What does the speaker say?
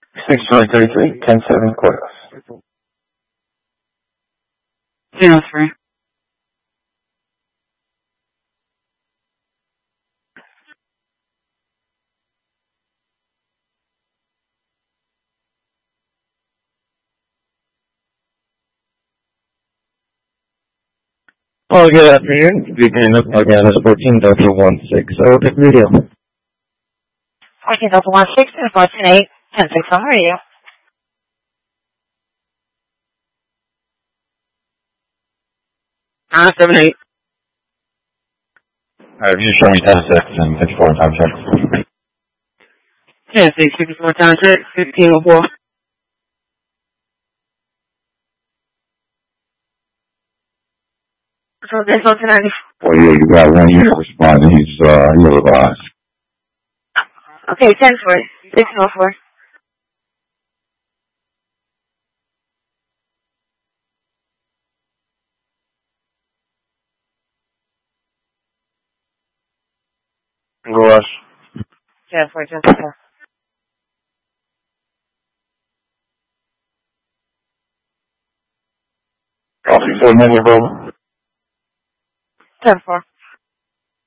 6933, 10-7 courthouse. Zero three. Oh, good afternoon. Beginning of Organa 14 Delta 16. Pick video. 14 Delta 16 and 14 8. 10 6, how are you? Ah, 7 8. Alright, you show me 10-6 and 54 time check. 10 6, 54 time check, 1504. So that's on tonight. Well, yeah, you got one unit responding. He's ill-advised. Okay, 10 4, 1604. Rush. 10 4, 10 4. Coffee for a minute, bro. 10 4.